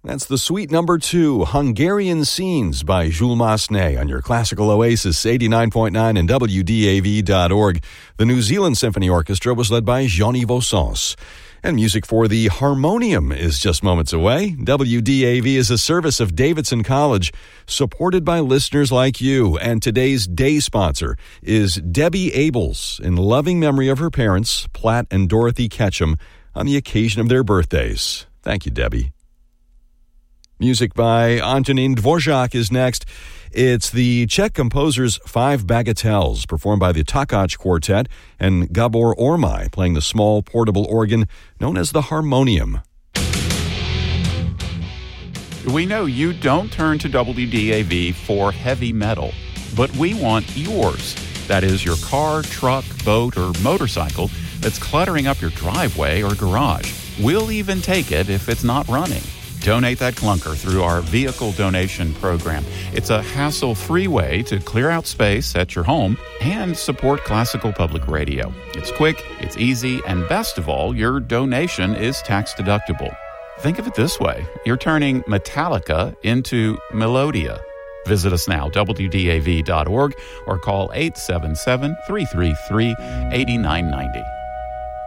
That's the suite number 2, Hungarian Scenes by Jules Massenet on your classical oasis 89.9 and WDAV.org. The New Zealand Symphony Orchestra was led by Jean-Yves Sens. And music for the harmonium is just moments away. WDAV is a service of Davidson College, supported by listeners like you. And today's day sponsor is Debbie Abels, in loving memory of her parents, Platt and Dorothy Ketchum, on the occasion of their birthdays. Thank you, Debbie. Music by Antonín Dvořák is next. It's the Czech composer's Five Bagatelles, performed by the Takács Quartet, and Gabor Ormai playing the small portable organ known as the harmonium. We know you don't turn to WDAV for heavy metal, but we want yours. That is your car, truck, boat, or motorcycle that's cluttering up your driveway or garage. We'll even take it if it's not running. Donate that clunker through our vehicle donation program. It's a hassle-free way to clear out space at your home and support classical public radio. It's quick, it's easy, and best of all, your donation is tax-deductible. Think of it this way. You're turning Metallica into Melodia. Visit us now, WDAV.org, or call 877-333-8990.